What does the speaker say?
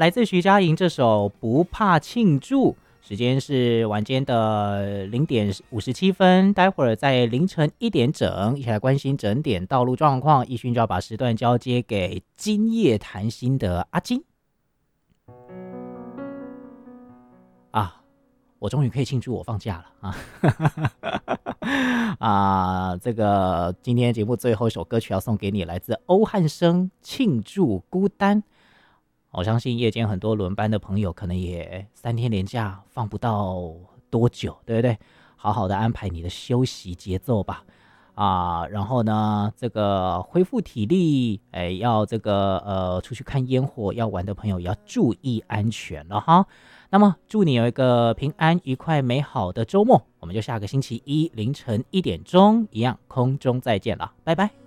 来自徐佳莹这首《不怕庆祝》，时间是晚间的0:57，待会儿在凌晨1点整，一起来关心整点道路状况。奕迅就要把时段交接给今夜谈心的阿金。啊，我终于可以庆祝我放假了啊！这个今天节目最后一首歌曲要送给你，来自欧汉声《庆祝孤单》。我相信夜间很多轮班的朋友可能也3天连假放不到多久，对不对？好好的安排你的休息节奏吧。然后呢，这个恢复体力，要这个出去看烟火要玩的朋友也要注意安全了哈。那么祝你有一个平安愉快美好的周末，我们就下个星期一凌晨1点钟一样空中再见了，拜拜。